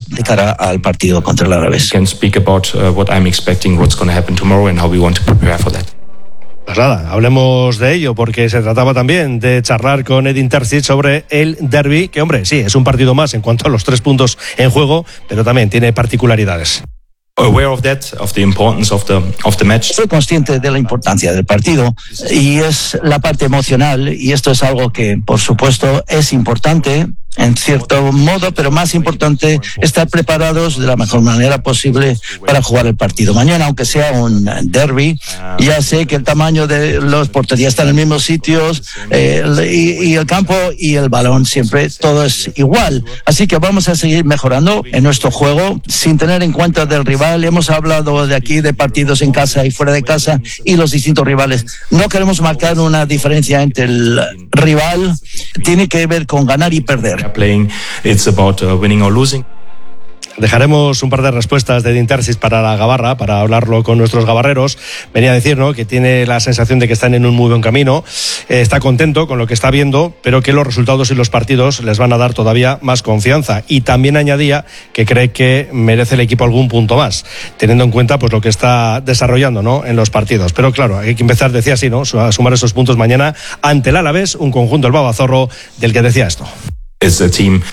de cara al partido contra el Alavés. Can speak about what I'm expecting, what's going to happen tomorrow and how we want to prepare for that. Pues nada, hablemos de ello, porque se trataba también de charlar con Edin Terzic sobre el derbi, que hombre, sí, es un partido más en cuanto a los 3 puntos en juego, pero también tiene particularidades. Aware of that, of the importance of the match. Soy consciente de la importancia del partido y es la parte emocional, y esto es algo que, por supuesto, es importante en cierto modo, pero más importante estar preparados de la mejor manera posible para jugar el partido mañana, aunque sea un derbi. Ya sé que el tamaño de los porterías están en los mismos sitios, y el campo y el balón siempre todo es igual, así que vamos a seguir mejorando en nuestro juego sin tener en cuenta del rival. Hemos hablado de aquí de partidos en casa y fuera de casa y los distintos rivales. No queremos marcar una diferencia entre el rival, tiene que ver con ganar y perder. Playing, it's about winning or losing. Dejaremos un par de respuestas de Edin Terzic para la Gabarra, para hablarlo con nuestros gabarreros. Venía a decir, ¿no?, que tiene la sensación de que están en un muy buen camino, está contento con lo que está viendo, pero que los resultados y los partidos les van a dar todavía más confianza. Y también añadía que cree que merece el equipo algún punto más, teniendo en cuenta pues lo que está desarrollando, ¿no?, en los partidos. Pero claro, hay que empezar, decía así, ¿no?, a sumar esos puntos mañana ante el Alavés, un conjunto del Babazorro del que decía esto. Es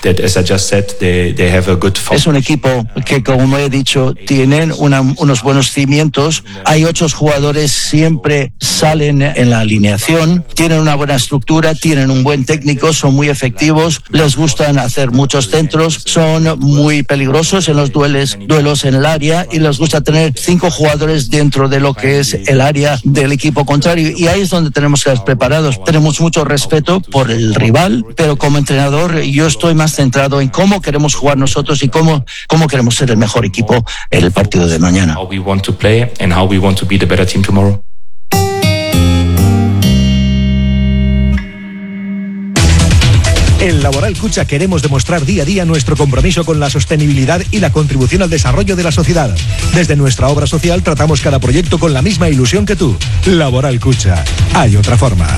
un equipo que, como he dicho, tienen unos buenos cimientos. Hay 8 jugadores, siempre salen en la alineación, tienen una buena estructura, tienen un buen técnico, son muy efectivos, les gustan hacer muchos centros, son muy peligrosos en los duelos en el área, y les gusta tener 5 jugadores dentro de lo que es el área del equipo contrario, y ahí es donde tenemos que estar preparados. Tenemos mucho respeto por el rival, pero como entrenador yo estoy más centrado en cómo queremos jugar nosotros y cómo queremos ser el mejor equipo en el partido de mañana. How we want to play and how we want to be the better team tomorrow. En Laboral Cucha queremos demostrar día a día nuestro compromiso con la sostenibilidad y la contribución al desarrollo de la sociedad. Desde nuestra obra social tratamos cada proyecto con la misma ilusión que tú. Laboral Cucha. Hay otra forma.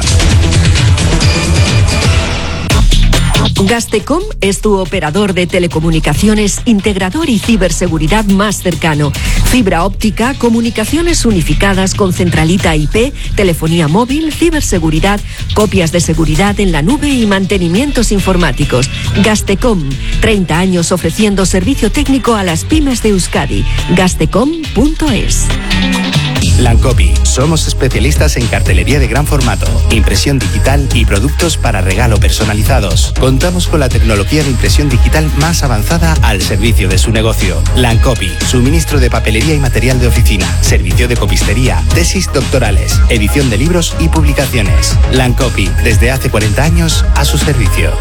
Gastecom es tu operador de telecomunicaciones, integrador y ciberseguridad más cercano. Fibra óptica, comunicaciones unificadas con centralita IP, telefonía móvil, ciberseguridad, copias de seguridad en la nube y mantenimientos informáticos. Gastecom, 30 años ofreciendo servicio técnico a las pymes de Euskadi. Gastecom.es. Lancopi. Somos especialistas en cartelería de gran formato, impresión digital y productos para regalo personalizados. Contamos con la tecnología de impresión digital más avanzada al servicio de su negocio. Lancopi. Suministro de papelería y material de oficina, servicio de copistería, tesis doctorales, edición de libros y publicaciones. Lancopi. Desde hace 40 años a su servicio.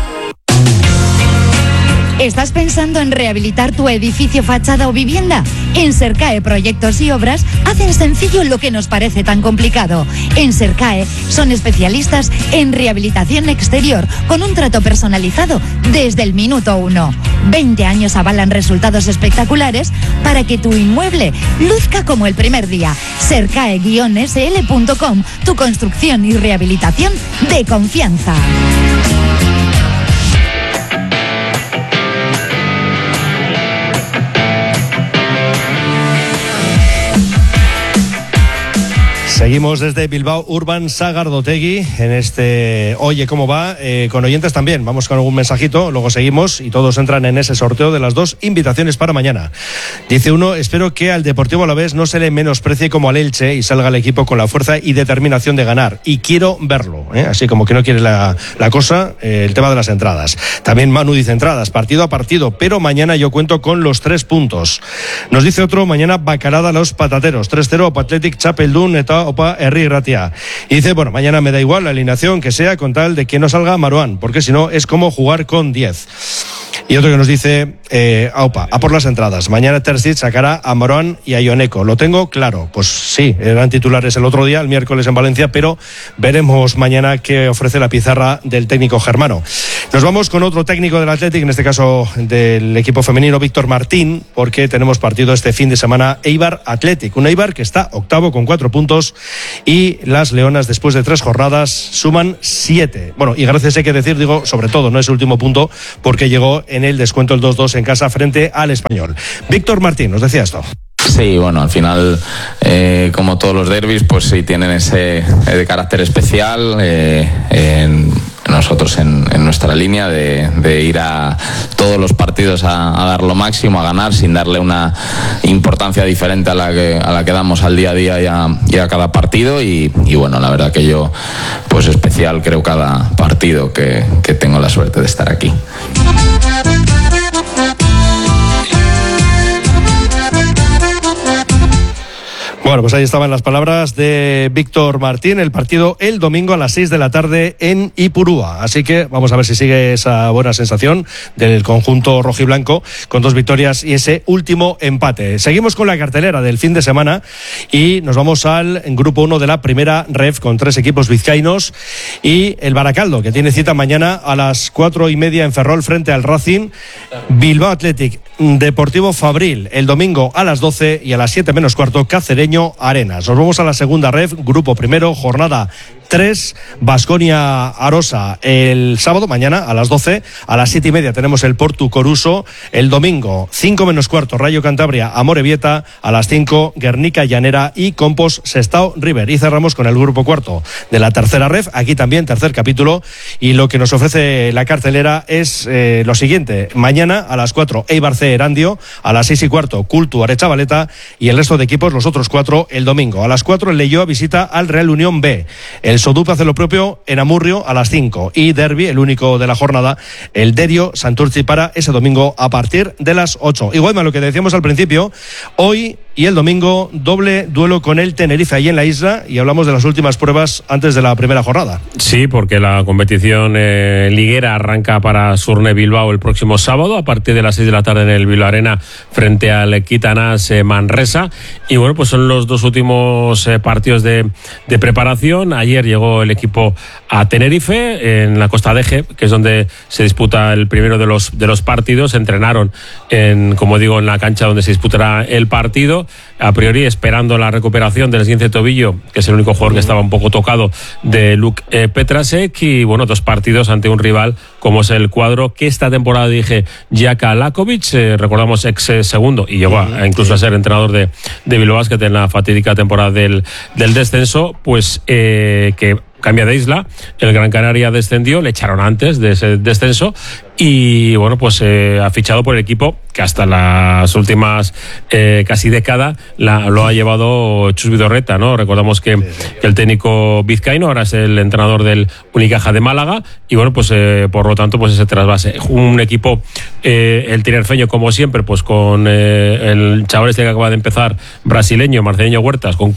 ¿Estás pensando en rehabilitar tu edificio, fachada o vivienda? En Sercae Proyectos y Obras hacen sencillo lo que nos parece tan complicado. En Sercae son especialistas en rehabilitación exterior con un trato personalizado desde el minuto 1. 20 años avalan resultados espectaculares para que tu inmueble luzca como el primer día. Sercae-sl.com, tu construcción y rehabilitación de confianza. Seguimos desde Bilbao Urban Sagardotegui en este Oye ¿Cómo va? Con oyentes también, vamos con algún mensajito, luego seguimos y todos entran en ese sorteo de las 2 invitaciones para mañana. Dice uno: espero que al Deportivo Alavés no se le menosprecie como al Elche y salga el equipo con la fuerza y determinación de ganar, y quiero verlo, así como que no quiere la cosa, el tema de las entradas. También Manu dice: entradas, partido a partido, pero mañana yo cuento con los 3 puntos. Nos dice otro: mañana Bacarada a los Patateros, 3-0 Opa Athletic Txapeldun eta Opa Herri Ratia. Y dice: bueno, mañana me da igual la alineación que sea, con tal de que no salga Marouane, porque si no es como jugar con 10. Y otro que nos dice: Aupa, a por las entradas. Mañana Terzic sacará a Marouane y a Ioneco. Lo tengo claro. Pues sí, eran titulares el otro día, el miércoles en Valencia, pero veremos mañana qué ofrece la pizarra del técnico germano. Nos vamos con otro técnico del Athletic, en este caso del equipo femenino, Víctor Martín, porque tenemos partido este fin de semana Eibar Athletic. Un Eibar que está octavo con 4 puntos y las Leonas, después de 3 jornadas, suman 7. Bueno, y gracias hay que decir, digo, sobre todo, no es el último punto, porque llegó en el descuento el 2-2 en casa frente al Español. Víctor Martín, nos decía esto. Sí, bueno, al final, como todos los derbis, pues sí tienen ese de carácter especial. Nosotros en nuestra línea de ir a todos los partidos a dar lo máximo, a ganar, sin darle una importancia diferente a la que damos al día a día y a cada partido. Y bueno, la verdad que yo, pues especial creo cada partido que tengo la suerte de estar aquí. Bueno, pues ahí estaban las palabras de Víctor Martín. El partido el domingo a las 6 de la tarde en Ipurúa. Así que vamos a ver si sigue esa buena sensación del conjunto rojiblanco con 2 victorias y ese último empate. Seguimos con la cartelera del fin de semana y nos vamos al grupo 1 de la primera ref con 3 equipos vizcaínos y el Baracaldo, que tiene cita mañana a las 4:30 en Ferrol frente al Racing. Bilbao Athletic, Deportivo Fabril el domingo a las 12 y a las 7 menos cuarto Cacereño Arenas. Nos vamos a la segunda ref, grupo primero, jornada 3, Baskonia Arosa el sábado, mañana a las 12, a las 7:30 tenemos el Portu Coruso, el domingo 5 menos cuarto Rayo Cantabria Amorebieta, a las 5 Guernica Llanera y Compos Sestao River. Y cerramos con el grupo cuarto de la tercera ref, aquí también tercer capítulo, y lo que nos ofrece la cartelera es lo siguiente: mañana a las 4 Eibar C Erandio, a las 6:15 Cultu Arechavaleta y el resto de equipos, los otros 4 el domingo. A las 4 el Leioa visita al Real Unión B, el Sodup hace lo propio en Amurrio a las 5 y derbi, el único de la jornada, el Derio Santurtzi para ese domingo a partir de las 8. Igual lo que decíamos al principio, hoy y el domingo doble duelo con el Tenerife ahí en la isla, y hablamos de las últimas pruebas antes de la primera jornada. Sí, porque la competición liguera arranca para Surne Bilbao el próximo sábado a partir de las 6 de la tarde en el Bilbao Arena frente al Quitanas Manresa, y bueno, pues son los 2 últimos partidos de preparación. Ayer llegó el equipo a Tenerife en la Costa de Eje, que es donde se disputa el primero de los partidos. Entrenaron como digo, en la cancha donde se disputará el partido, a priori esperando la recuperación del esguince de tobillo, que es el único jugador que estaba un poco tocado, de Luke Petrasek. Y bueno, 2 partidos ante un rival como es el cuadro que esta temporada dije Jaka Lakovic, recordamos ex segundo y llegó incluso a ser entrenador de Bilbao Basket en la fatídica temporada del descenso, pues que cambia de isla. El Gran Canaria descendió, le echaron antes de ese descenso y bueno, pues ha fichado por el equipo que hasta las últimas casi década lo ha llevado Chus Vidorreta, ¿no? Recordamos que el técnico vizcaíno ahora es el entrenador del Unicaja de Málaga y bueno, pues por lo tanto, pues ese trasvase. Un equipo, el tinerfeño como siempre, pues con el chaval este que acaba de empezar, brasileño, Marcelinho Huertas, con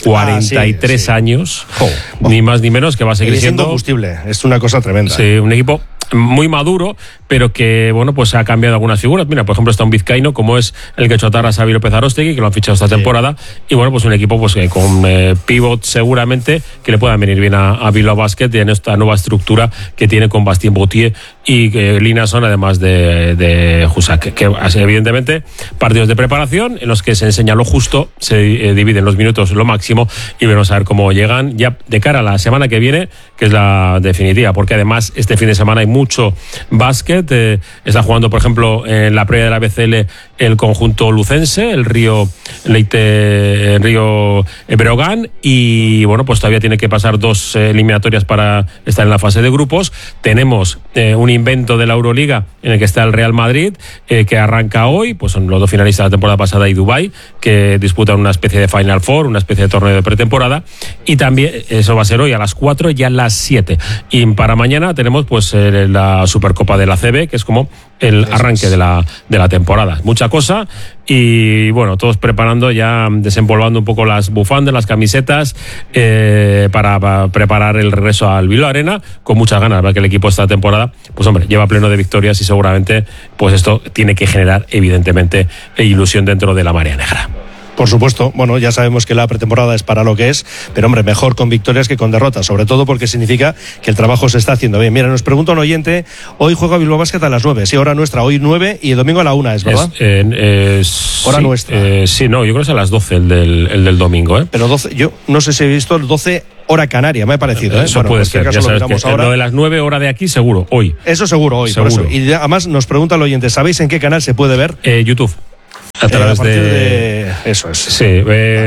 43 años, ni más ni menos, que va a seguir siendo combustible. Es una cosa tremenda. Sí, un equipo muy maduro, pero que bueno, pues ha cambiado algunas figuras. Mira, por ejemplo, está un vizcaíno como es el que Chotarra Xavi López Arostegui, que lo han fichado esta temporada, y bueno, pues un equipo pues con pivot seguramente que le puedan venir bien a Bilbao Basket en esta nueva estructura que tiene con Bastien Bautier y Linason, además de Husak, que evidentemente partidos de preparación en los que se enseña lo justo, se dividen los minutos lo máximo y veremos a ver cómo llegan ya de cara a la semana que viene, que es la definitiva, porque además este fin de semana hay mucho básquet. Está jugando, por ejemplo, en la previa de la BCL el conjunto lucense, el Río Breogán, y bueno, pues todavía tiene que pasar 2 eliminatorias para estar en la fase de grupos. Tenemos un invento de la Euroliga en el que está el Real Madrid, que arranca hoy, pues son los 2 finalistas de la temporada pasada y Dubái, que disputan una especie de Final Four, una especie de torneo de pretemporada, y también eso va a ser hoy a las 4 y a las 7. Y para mañana tenemos pues la Supercopa de la CB, que es como el arranque de la temporada. Mucha cosa, y bueno, todos preparando ya, desempolvando un poco las bufandas, las camisetas, para preparar el regreso al Bilbao Arena, con muchas ganas, para que el equipo esta temporada, pues hombre, lleva pleno de victorias y seguramente pues esto tiene que generar evidentemente ilusión dentro de la marea negra. Por supuesto, bueno, ya sabemos que la pretemporada es para lo que es, pero hombre, mejor con victorias que con derrotas, sobre todo porque significa que el trabajo se está haciendo bien. Mira, nos pregunta un oyente, hoy juega Bilbao Basket a las 9, sí, hora nuestra, hoy 9 y el domingo a la 1, ¿es verdad? hora nuestra. Sí, no, yo creo que es a las 12 el del domingo, ¿eh? Pero 12, yo no sé si he visto el 12 hora canaria, me ha parecido. Eso puede ser, ya sabes que ahora. Lo de las 9 hora de aquí, seguro, hoy. Eso seguro, hoy. Seguro. Por eso. Y además nos pregunta el oyente, ¿sabéis en qué canal se puede ver? YouTube. A través de... Eso es. Sí.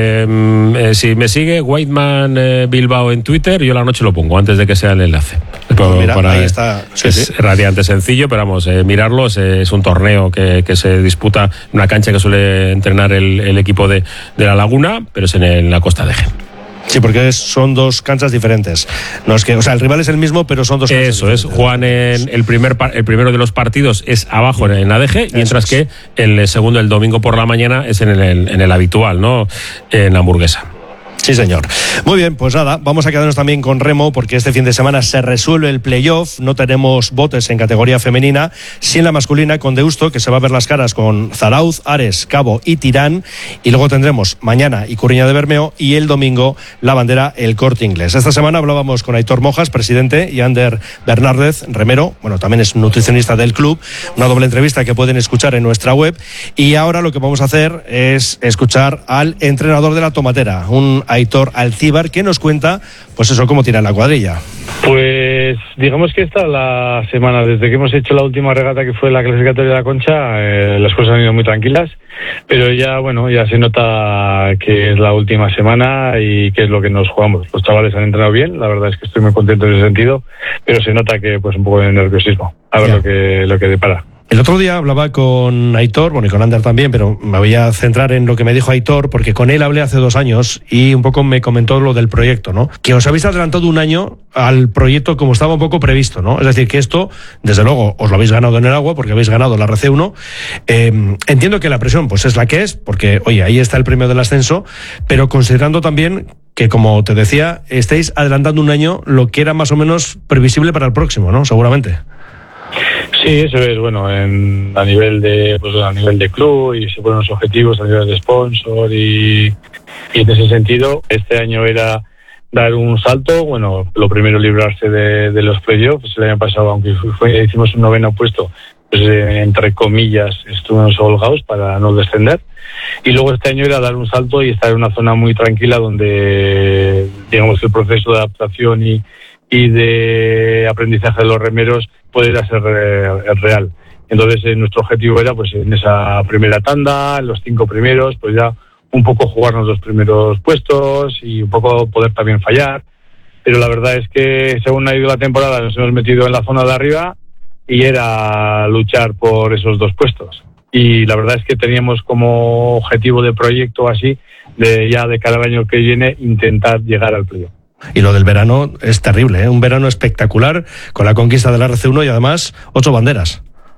Si me sigue Whiteman Bilbao en Twitter, yo la noche lo pongo antes de que sea el enlace. Mira, ahí está. Es radiante sencillo, pero vamos, mirarlo. Es un torneo que se disputa en una cancha que suele entrenar el equipo de La Laguna, pero es en la Costa de Ege. Sí, porque son dos canchas diferentes. No es que, o sea, el rival es el mismo, pero son dos canchas diferentes. Eso es, juegan en el primero de los partidos es abajo en la ADG, mientras que el segundo, el domingo por la mañana, es en el habitual, ¿no? En la Hamburguesa. Sí, señor. Muy bien, pues nada, vamos a quedarnos también con remo porque este fin de semana se resuelve el playoff. No tenemos botes en categoría femenina, sí en la masculina con Deusto, que se va a ver las caras con Zarauz, Ares, Cabo y Tirán. Y luego tendremos mañana Ikurriña de Bermeo y el domingo la bandera El Corte Inglés. Esta semana hablábamos con Aitor Mojas, presidente, y Ander Bernárdez, remero, bueno, también es nutricionista del club. Una doble entrevista que pueden escuchar en nuestra web. Y ahora lo que vamos a hacer es escuchar al entrenador de la Tomatera, un Aitor Alcíbar, que nos cuenta, pues eso, cómo tira la cuadrilla. Pues digamos que esta la semana, desde que hemos hecho la última regata que fue la clasificatoria de la Concha, las cosas han ido muy tranquilas, pero ya, bueno, ya se nota que es la última semana y que es lo que nos jugamos. Los chavales han entrenado bien, la verdad es que estoy muy contento en ese sentido, pero se nota que pues un poco de nerviosismo, a ver lo que depara. El otro día hablaba con Aitor, bueno, y con Ander también, pero me voy a centrar en lo que me dijo Aitor, porque con él hablé hace 2 años y un poco me comentó lo del proyecto, ¿no? Que os habéis adelantado 1 año al proyecto como estaba un poco previsto, ¿no? Es decir, que esto, desde luego, os lo habéis ganado en el agua, porque habéis ganado la RC1. Entiendo que la presión, pues es la que es, porque, oye, ahí está el premio del ascenso, pero considerando también que, como te decía, estáis adelantando 1 año lo que era más o menos previsible para el próximo, ¿no? Seguramente. Sí, eso es, bueno, a nivel de club, y se ponen los objetivos a nivel de sponsor y en ese sentido este año era dar un salto. Bueno, lo primero librarse de los playoffs. El año pasado, aunque hicimos un 9º puesto, pues entre comillas estuvimos holgados para no descender, y luego este año era dar un salto y estar en una zona muy tranquila donde, digamos, el proceso de adaptación y de aprendizaje de los remeros pudiera ser real. Entonces nuestro objetivo era, pues en esa primera tanda, en los 5 primeros, pues ya un poco jugarnos los primeros puestos y un poco poder también fallar. Pero la verdad es que según ha ido la temporada nos hemos metido en la zona de arriba y era luchar por esos 2 puestos. Y la verdad es que teníamos como objetivo de proyecto así, de cara al año que viene, intentar llegar al playoff. Y lo del verano es terrible, ¿eh? Un verano espectacular con la conquista de la RC1 y además 8 banderas.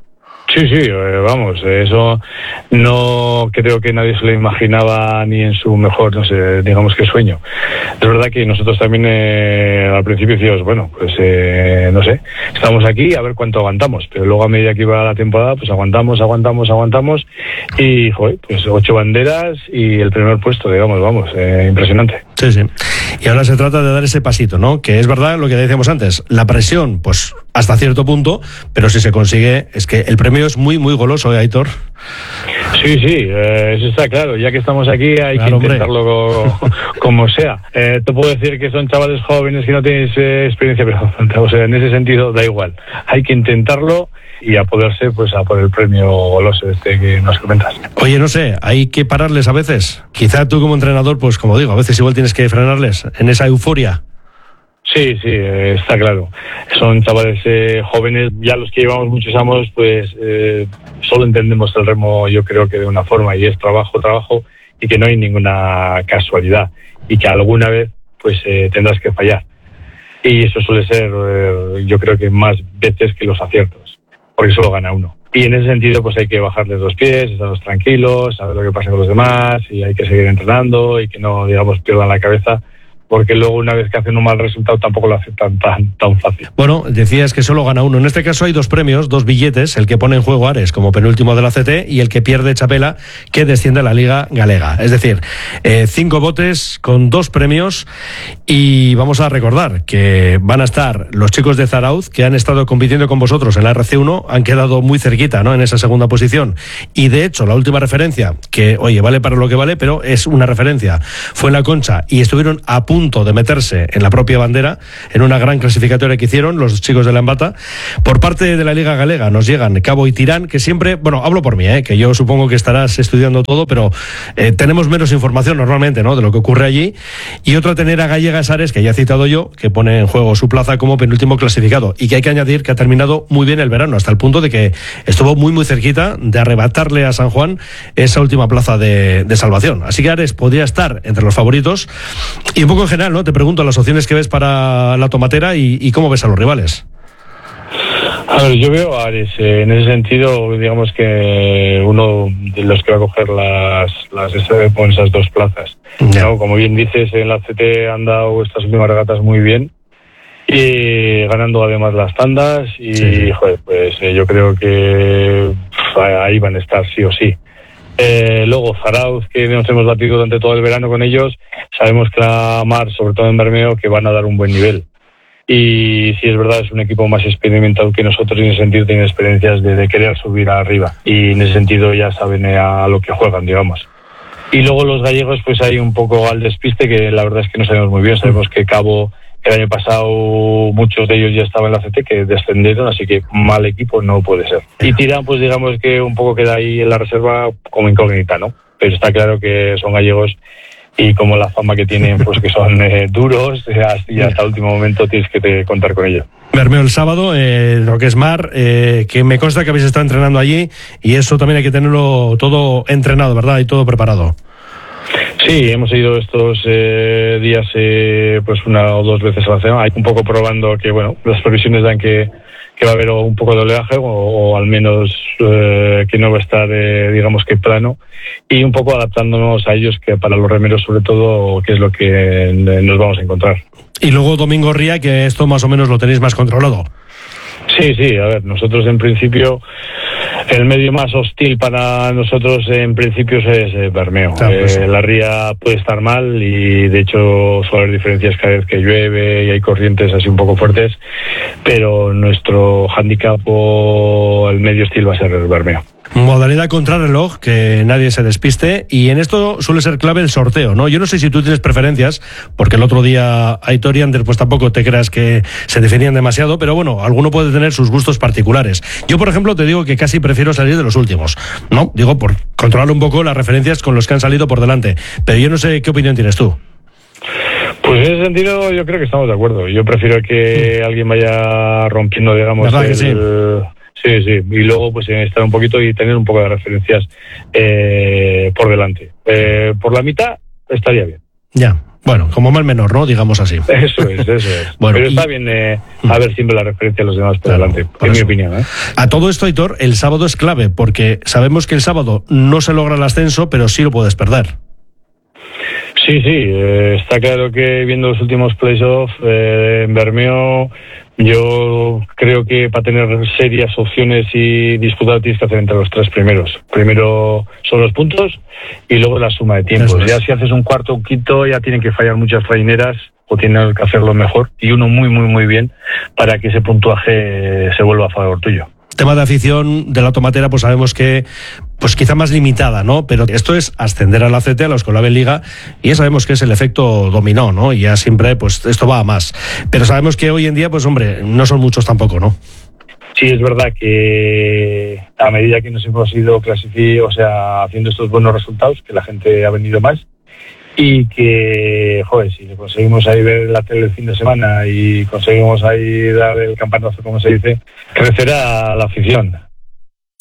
Sí, vamos, eso no creo que nadie se lo imaginaba ni en su mejor, no sé, digamos que sueño. Es verdad que nosotros también al principio decíamos, bueno, pues no sé, estamos aquí a ver cuánto aguantamos, pero luego a medida que iba la temporada, pues aguantamos y, joder, pues 8 banderas y el primer puesto, digamos, vamos, impresionante. Sí. Y ahora se trata de dar ese pasito, ¿no? Que es verdad lo que decíamos antes, la presión, pues hasta cierto punto, pero si se consigue, es que el premio es muy, muy goloso, Aitor. Sí, eso está claro. Ya que estamos aquí hay que intentarlo como sea. Te puedo decir que son chavales jóvenes que no tienen experiencia, pero o sea, en ese sentido da igual. Hay que intentarlo y a poderse, pues a por el premio goloso que nos comentas. Oye, no sé, hay que pararles a veces. Quizá tú como entrenador, pues como digo, a veces igual tienes que frenarles en esa euforia. Sí, está claro. Son chavales jóvenes, ya los que llevamos muchos años, pues solo entendemos el remo, yo creo que de una forma, y es trabajo, y que no hay ninguna casualidad, y que alguna vez pues tendrás que fallar. Y eso suele ser, yo creo que más veces que los aciertos, porque solo gana uno. Y en ese sentido pues hay que bajarles los pies, estarlos tranquilos, saber lo que pasa con los demás, y hay que seguir entrenando y que no, digamos, pierdan la cabeza, porque luego una vez que hacen un mal resultado tampoco lo aceptan tan fácil. Bueno, decías que solo gana uno. En este caso hay 2 premios, 2 billetes, el que pone en juego Ares como penúltimo de la CT y el que pierde Chapela, que desciende a la Liga Galega. Es decir, 5 botes con 2 premios, y vamos a recordar que van a estar los chicos de Zarauz, que han estado compitiendo con vosotros en la RC1, han quedado muy cerquita, ¿no?, en esa segunda posición, y de hecho la última referencia, que oye, vale para lo que vale, pero es una referencia, fue en la Concha, y estuvieron a punto de meterse en la propia bandera en una gran clasificatoria que hicieron los chicos de la Embata. Por parte de la Liga Galega nos llegan Cabo y Tirán, que siempre, bueno, hablo por mí, que yo supongo que estarás estudiando todo, pero tenemos menos información normalmente, ¿no?, de lo que ocurre allí. Y otra tenera gallega es Ares, que ya he citado yo, que pone en juego su plaza como penúltimo clasificado, y que hay que añadir que ha terminado muy bien el verano, hasta el punto de que estuvo muy cerquita de arrebatarle a San Juan esa última plaza de salvación. Así que Ares podría estar entre los favoritos. Y un poco en general, ¿no?, te pregunto las opciones que ves para la tomatera y cómo ves a los rivales. A ver, yo veo a Ares en ese sentido, digamos que uno de los que va a coger con esas 2 plazas, ¿no? Como bien dices, en la CT han dado estas últimas regatas muy bien, y ganando además las tandas, y sí. Joder, pues yo creo que ahí van a estar sí o sí. Luego Zarauz, que nos hemos batido durante todo el verano con ellos, sabemos que la Mar, sobre todo en Bermeo, que van a dar un buen nivel. Y sí, es verdad, es un equipo más experimentado que nosotros, y en ese sentido tienen experiencias de querer subir arriba, y en ese sentido ya saben a lo que juegan, digamos. Y luego los gallegos, pues hay un poco al despiste, que la verdad es que no sabemos muy bien. Sabemos que Cabo, el año pasado muchos de ellos ya estaban en la CT, que descendieron, así que mal equipo no puede ser. Y Tirán, pues digamos que un poco queda ahí en la reserva como incógnita, ¿no? Pero está claro que son gallegos, y como la fama que tienen, pues que son duros, y hasta el último momento tienes que contar con ellos. Bermeo el sábado, lo que es Mar, que me consta que habéis estado entrenando allí, y eso también hay que tenerlo todo entrenado, ¿verdad? Y todo preparado. Sí, hemos ido estos días pues 1 o 2 veces a la semana, un poco probando que, bueno, las previsiones dan que va a haber un poco de oleaje, o al menos que no va a estar, digamos que plano, y un poco adaptándonos a ellos, que para los remeros sobre todo, que es lo que nos vamos a encontrar. Y luego Domingo Ría, que esto más o menos lo tenéis más controlado. Sí, a ver, nosotros en principio, el medio más hostil para nosotros en principio es Bermeo. Claro, sí. La ría puede estar mal, y de hecho suele haber diferencias cada vez que llueve y hay corrientes así un poco fuertes, pero nuestro hándicap o el medio hostil va a ser el Bermeo. Modalidad contrarreloj, que nadie se despiste, y en esto suele ser clave el sorteo, ¿no? Yo no sé si tú tienes preferencias, porque el otro día Aitor y Ander, pues tampoco te creas que se definían demasiado, pero bueno, alguno puede tener sus gustos particulares. Yo, por ejemplo, te digo que casi prefiero salir de los últimos, ¿no? Digo, por controlar un poco las referencias con los que han salido por delante, pero yo no sé qué opinión tienes tú. Pues en ese sentido yo creo que estamos de acuerdo. Yo prefiero que alguien vaya rompiendo, digamos, ¿verdad que sí? Sí, y luego pues estar un poquito y tener un poco de referencias por delante. Por la mitad estaría bien. Ya, bueno, como mal menor, ¿no? Digamos así. Eso es. Bueno, pero está bien a ver siempre la referencia a los demás por delante, en mi opinión. A todo esto, Aitor, el sábado es clave, porque sabemos que el sábado no se logra el ascenso, pero sí lo puedes perder. Sí, está claro que viendo los últimos playoffs en Bermeo, yo creo que para tener serias opciones y disputar tienes que hacer entre los 3 primeros. Primero son los puntos y luego la suma de tiempos. Ya si haces un cuarto o un quinto, ya tienen que fallar muchas traineras o tienen que hacerlo mejor, y uno muy bien, para que ese puntuaje se vuelva a favor tuyo. Tema de afición de la tomatera, pues sabemos que pues quizá más limitada, ¿no? Pero esto es ascender a la CT, a la Escolabel Liga, y ya sabemos que es el efecto dominó, ¿no? Y ya siempre, pues esto va a más. Pero sabemos que hoy en día, pues hombre, no son muchos tampoco, ¿no? Sí, es verdad que a medida que nos hemos ido haciendo estos buenos resultados, que la gente ha venido más, y que, joder, si conseguimos ahí ver la tele el fin de semana y conseguimos ahí dar el campanazo, como se dice, crecerá la afición.